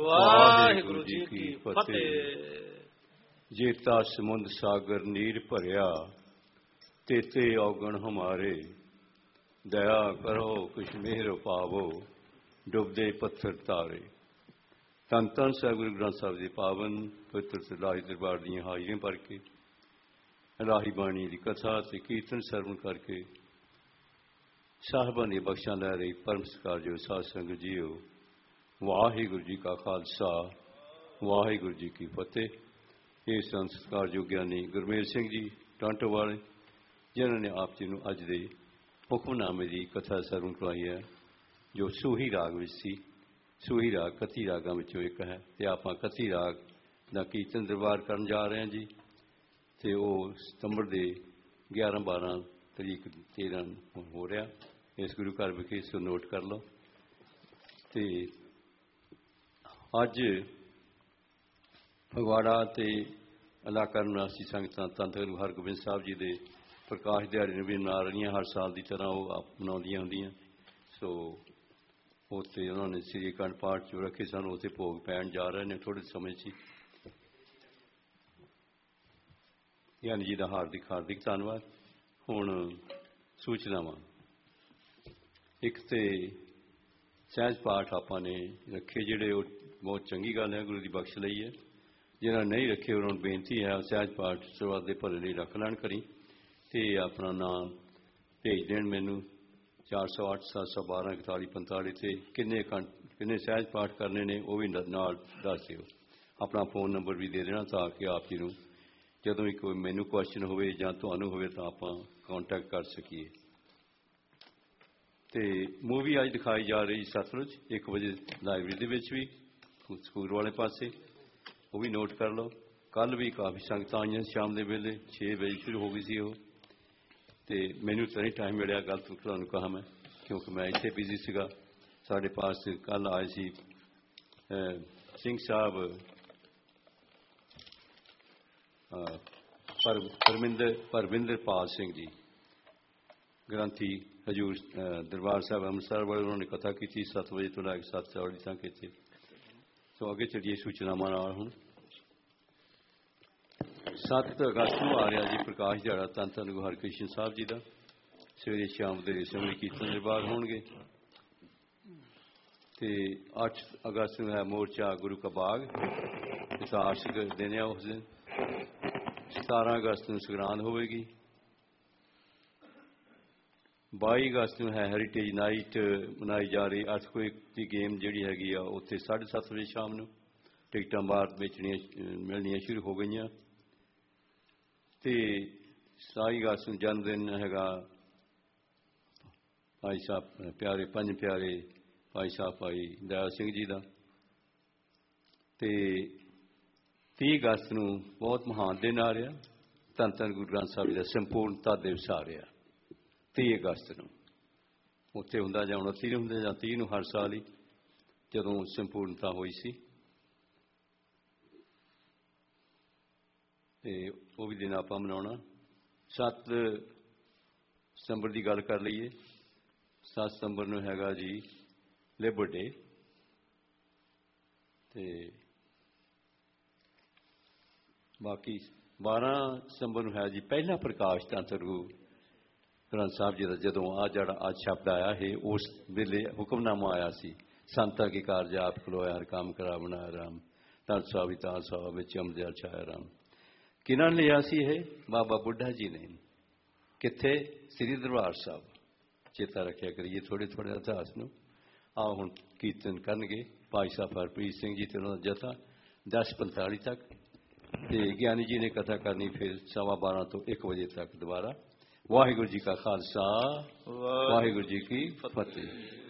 ਵਾਹਿਗੁਰੂ ਜੀ ਕੀ ਫਤਿਹ। ਜੇਤਾ ਸਮੁੰਦ ਸਾਗਰ ਨੀਰ ਭਰਿਆ, ਤੇਤੇ ਔਗਣ ਹਮਾਰੇ। ਦਇਆ ਕਰੋ ਕੁਛ ਮਿਹਰ ਪਾਵੋ, ਡੁੱਬਦੇ ਪੱਥਰ ਤਾਰੇ। ਧੰਨ ਧੰਨ ਸਾਹਿਬ ਗੁਰੂ ਗ੍ਰੰਥ ਸਾਹਿਬ ਦੇ ਪਾਵਨ ਪਵਿੱਤਰ ਇਲਾਹੀ ਦਰਬਾਰ ਦੀਆਂ ਹਾਜ਼ਰੀਆਂ ਭਰ ਕੇ ਇਲਾਹੀ ਬਾਣੀ ਦੀ ਕਥਾ ਅਤੇ ਕੀਰਤਨ ਸਰਵਣ ਕਰਕੇ ਸਾਹਿਬਾਂ ਦੀਆਂ ਬਖਸ਼ਾਂ ਲੈ ਰਹੀ ਪਰਮ ਸਤਿਕਾਰਯੋਗ ਸਾਧ ਸੰਗਤ ਜੀਓ, ਵਾਹਿਗੁਰੂ ਜੀ ਕਾ ਖਾਲਸਾ, ਵਾਹਿਗੁਰੂ ਜੀ ਕੀ ਫਤਿਹ। ਇਹ ਸੰਤ ਸਤਿਕਾਰਯੋਗ ਗਿਆਨੀ ਗੁਰਮੇਲ ਸਿੰਘ ਜੀ ਟਾਂਟੋ ਵਾਲੇ, ਜਿਨ੍ਹਾਂ ਨੇ ਆਪ ਜੀ ਨੂੰ ਅੱਜ ਦੇ ਹੁਕਮਨਾਮੇ ਦੀ ਕਥਾ ਸਰਵਣ ਕਰਵਾਈ ਹੈ, ਜੋ ਸੂਹੀ ਰਾਗ ਵਿੱਚ ਸੀ। ਸੂਹੀ ਰਾਗ 31 ਰਾਗਾਂ ਵਿੱਚੋਂ ਇੱਕ ਹੈ ਅਤੇ ਆਪਾਂ 31 ਰਾਗ ਦਾ ਕੀਰਤਨ ਦਰਬਾਰ ਕਰਨ ਜਾ ਰਹੇ ਹਾਂ ਜੀ। ਅਤੇ ਉਹ ਸਤੰਬਰ ਦੇ 11-12 ਤਰੀਕ 13 ਹੋ ਰਿਹਾ ਇਸ ਗੁਰੂ ਘਰ ਵਿਖੇ, ਸੋ ਨੋਟ ਕਰ ਲਓ। ਅਤੇ ਅੱਜ ਫਗਵਾੜਾ ਅਤੇ ਇਲਾਕਾ ਨਿਵਾਸੀ ਸੰਗਤਾਂ ਧੰਨ ਗੁਰੂ ਹਰਗੋਬਿੰਦ ਸਾਹਿਬ ਜੀ ਦੇ ਪ੍ਰਕਾਸ਼ ਦਿਹਾੜੇ ਨੂੰ ਵੀ ਮਨਾ ਰਹੀਆਂ। ਹਰ ਸਾਲ ਦੀ ਤਰ੍ਹਾਂ ਉਹ ਮਨਾਉਂਦੀਆਂ ਹੁੰਦੀਆਂ। ਸੋ ਉੱਥੇ ਉਹਨਾਂ ਨੇ ਸ੍ਰੀ ਅਖੰਡ ਪਾਠ ਜੋ ਰੱਖੇ ਸਨ, ਉੱਥੇ ਭੋਗ ਪੈਣ ਜਾ ਰਹੇ ਨੇ ਥੋੜ੍ਹੇ ਸਮੇਂ 'ਚ। ਗਿਆਨੀ ਜੀ ਦਾ ਹਾਰਦਿਕ ਹਾਰਦਿਕ ਧੰਨਵਾਦ। ਹੁਣ ਸੂਚਨਾਵਾਂ। ਇੱਕ ਤੇ ਸਹਿਜ ਪਾਠ ਆਪਾਂ ਨੇ ਰੱਖੇ, ਜਿਹੜੇ ਉਹ ਬਹੁਤ ਚੰਗੀ ਗੱਲ ਹੈ, ਗੁਰੂ ਦੀ ਬਖਸ਼ ਲਈ ਹੈ। ਜਿਹਨਾਂ ਨੇ ਨਹੀਂ ਰੱਖੇ ਉਹਨਾਂ ਨੂੰ ਬੇਨਤੀ ਹੈ ਸਹਿਜ ਪਾਠ ਸਰਬੱਤ ਦੇ ਭਲੇ ਲਈ ਰੱਖ ਲੈਣ ਕਰੀ ਅਤੇ ਆਪਣਾ ਨਾਮ ਭੇਜ ਦੇਣ ਮੈਨੂੰ 4087124145 'ਤੇ। ਕਿੰਨੇ ਸਹਿਜ ਪਾਠ ਕਰਨੇ ਨੇ ਉਹ ਵੀ ਨਾਲ ਦੱਸ ਦਿਓ। ਆਪਣਾ ਫ਼ੋਨ ਨੰਬਰ ਵੀ ਦੇ ਦੇਣਾ ਤਾਂ ਕਿ ਆਪ ਜੀ ਨੂੰ ਜਦੋਂ ਵੀ ਕੋਈ ਮੈਨੂੰ ਕੁਐਸਚਨ ਹੋਵੇ ਜਾਂ ਤੁਹਾਨੂੰ ਹੋਵੇ ਤਾਂ ਆਪਾਂ ਕਾਂਟੈਕਟ ਕਰ ਸਕੀਏ। ਅਤੇ ਮੂਵੀ ਅੱਜ ਦਿਖਾਈ ਜਾ ਰਹੀ ਸਤਲੁਜ 1 ਵਜੇ ਲਾਇਬ੍ਰੇਰੀ ਦੇ ਵਿੱਚ ਵੀ, ਸਕੂਲ ਵਾਲੇ ਪਾਸੇ, ਉਹ ਵੀ ਨੋਟ ਕਰ ਲਓ। ਕੱਲ੍ਹ ਵੀ ਕਾਫੀ ਸੰਗਤਾਂ ਆਈਆਂ ਸ਼ਾਮ ਦੇ ਵੇਲੇ, 6 ਵਜੇ ਸ਼ੁਰੂ ਹੋ ਗਈ ਸੀ ਉਹ। ਅਤੇ ਮੈਨੂੰ ਤਾਂ ਨਹੀਂ ਟਾਈਮ ਮਿਲਿਆ ਗੱਲ ਤੁਹਾਨੂੰ ਕਹਾਂ ਮੈਂ, ਕਿਉਂਕਿ ਮੈਂ ਇੱਥੇ ਬਿਜ਼ੀ ਸੀਗਾ। ਸਾਡੇ ਪਾਸ ਕੱਲ੍ਹ ਆਏ ਸੀ ਸਿੰਘ ਸਾਹਿਬ ਪਰਵਿੰਦਰਪਾਲ ਸਿੰਘ ਜੀ, ਗ੍ਰੰਥੀ ਹਜ਼ੂਰ ਦਰਬਾਰ ਸਾਹਿਬ ਅੰਮ੍ਰਿਤਸਰ ਵਾਲੇ। ਉਹਨਾਂ ਨੇ ਕਥਾ ਕੀਤੀ 7 ਵਜੇ ਤੋਂ ਲੈ ਕੇ 7 ਵਜੇ ਤੱਕ ਇੱਥੇ। ਸੋ ਅੱਗੇ ਚੱਲੀਏ ਸੂਚਨਾਵਾਂ ਨਾਲ। ਹੁਣ 7 ਅਗਸਤ ਨੂੰ ਆ ਰਿਹਾ ਜੀ ਪ੍ਰਕਾਸ਼ ਦਿਹਾੜਾ ਧੰਨ ਧੰਨ ਗੁਰੂ ਹਰਕ੍ਰਿਸ਼ਨ ਸਾਹਿਬ ਜੀ ਦਾ। ਸਵੇਰੇ ਸ਼ਾਮ ਦੇ ਸਮੇਂ ਕੀਰਤਨ ਦਰਬਾਰ ਹੋਣਗੇ। ਅਤੇ 8 ਅਗਸਤ ਨੂੰ ਹੈ ਮੋਰਚਾ ਗੁਰੂ ਕਾ ਬਾਗ, ਇਤਿਹਾਸਕ ਦਿਨ ਹੈ ਉਸ ਦਿਨ। 17 ਅਗਸਤ ਨੂੰ ਸੰਗਰਾਂਦ ਹੋਵੇਗੀ। 22 ਅਗਸਤ ਨੂੰ ਹੈ ਹੈਰੀਟੇਜ ਨਾਈਟ ਮਨਾਈ ਜਾ ਰਹੀ। ਅਰਥਕੁਏਕ ਦੀ ਗੇਮ ਜਿਹੜੀ ਹੈਗੀ ਆ ਉੱਥੇ 7:30 ਵਜੇ ਸ਼ਾਮ ਨੂੰ। ਟਿਕਟਾਂ ਬਾਹਰ ਮਿਲਣੀਆਂ ਸ਼ੁਰੂ ਹੋ ਗਈਆਂ। ਅਤੇ 27 ਅਗਸਤ ਨੂੰ ਜਨਮ ਦਿਨ ਹੈਗਾ ਭਾਈ ਸਾਹਿਬ ਪਿਆਰੇ, ਪੰਜ ਪਿਆਰੇ ਭਾਈ ਸਾਹਿਬ ਭਾਈ ਦਇਆ ਸਿੰਘ ਜੀ ਦਾ। ਅਤੇ 30 ਅਗਸਤ ਨੂੰ ਬਹੁਤ ਮਹਾਨ ਦਿਨ ਆ ਰਿਹਾ, ਧੰਨ ਧੰਨ ਗੁਰੂ ਗ੍ਰੰਥ ਸਾਹਿਬ ਜੀ ਦਾ ਸੰਪੂਰਨਤਾ ਦਿਵਸ ਆ ਰਿਹਾ 30 ਅਗਸਤ ਨੂੰ। ਉੱਥੇ ਹੁੰਦਾ ਜਾਂ 29 ਨੂੰ ਹੁੰਦਾ ਜਾਂ 30 ਨੂੰ, ਹਰ ਸਾਲ ਹੀ ਜਦੋਂ ਸੰਪੂਰਨਤਾ ਹੋਈ ਸੀ। ਅਤੇ ਉਹ ਵੀ ਦਿਨ ਆਪਾਂ ਮਨਾਉਣਾ। 7 ਸਤੰਬਰ ਦੀ ਗੱਲ ਕਰ ਲਈਏ। 7 ਸਤੰਬਰ ਨੂੰ ਹੈਗਾ ਜੀ ਲੇਬਰ ਡੇ। ਅਤੇ ਬਾਕੀ 12 ਸਤੰਬਰ ਨੂੰ ਹੈ ਜੀ ਪਹਿਲਾ ਪ੍ਰਕਾਸ਼ ਧੰਨ ਧੰਨ ਗੁਰੂ ਗ੍ਰੰਥ ਸਾਹਿਬ ਜੀ ਦਾ। ਜਦੋਂ ਜਿਹੜਾ ਅੱਜ ਸ਼ਬਦ ਆਇਆ ਹੈ, ਉਸ ਵੇਲੇ ਹੁਕਮਨਾਮਾ ਆਇਆ ਸੀ, ਸੰਤਾਂ ਕੀ ਕਾਰਜ ਆਪ ਖਲੋਇਆ, ਹਰ ਕੰਮ ਕਰਾ ਬਣਾਇਆ ਰਾਮ, ਧੰਨ ਸਾਹਿਬ ਤਾਲ ਸਾਹਿਬ ਵਿੱਚ ਅੰਮ੍ਰਿਤ ਜਲ ਛਾਇਆ ਰਾਮ। ਕਿਹਨਾਂ ਨੇ ਲਿਆ ਸੀ ਇਹ? ਬਾਬਾ ਬੁੱਢਾ ਜੀ ਨੇ। ਕਿੱਥੇ? ਸ੍ਰੀ ਦਰਬਾਰ ਸਾਹਿਬ। ਚੇਤਾ ਰੱਖਿਆ ਕਰੀਏ ਥੋੜ੍ਹੇ ਥੋੜ੍ਹੇ ਇਤਿਹਾਸ ਨੂੰ। ਆਓ ਹੁਣ ਕੀਰਤਨ ਕਰਨਗੇ ਭਾਈ ਸਾਹਿਬ ਹਰਪ੍ਰੀਤ ਸਿੰਘ ਜੀ ਅਤੇ ਉਹਨਾਂ ਦਾ ਜਥਾ 10:45 ਤੱਕ। ਅਤੇ ਗਿਆਨੀ ਜੀ ਨੇ ਕਥਾ ਕਰਨੀ ਫਿਰ 12:15 ਤੋਂ 1 ਵਜੇ ਤੱਕ ਦੁਬਾਰਾ। ਵਾਹਿਗੁਰੂ ਜੀ ਕਾ ਖਾਲਸਾ, ਵਾਹਿਗੁਰੂ ਜੀ ਕੀ ਫਤਿਹ।